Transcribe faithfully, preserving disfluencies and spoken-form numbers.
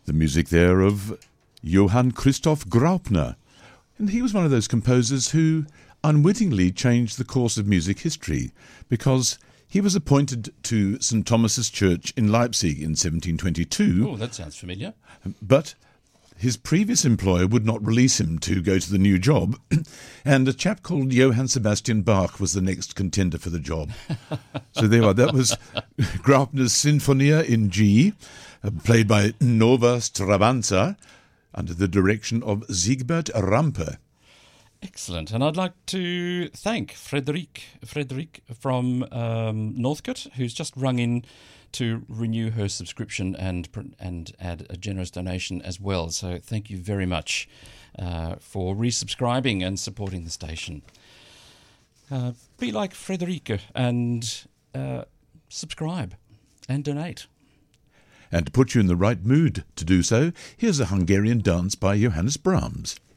The music there of Johann Christoph Graupner. And he was one of those composers who unwittingly changed the course of music history, because he was appointed to Saint Thomas's Church in Leipzig in seventeen twenty-two. Oh, that sounds familiar. But his previous employer would not release him to go to the new job, and a chap called Johann Sebastian Bach was the next contender for the job. So there you are. That was Graupner's Sinfonia in G, uh, played by Nova Stravanza, under the direction of Siegbert Rampe. Excellent. And I'd like to thank Frederic, Frederic from um, Northcote, who's just rung in to renew her subscription and and add a generous donation as well. So thank you very much uh, for resubscribing and supporting the station. Uh, be like Frederica and uh, subscribe and donate. And to put you in the right mood to do so, here's a Hungarian dance by Johannes Brahms.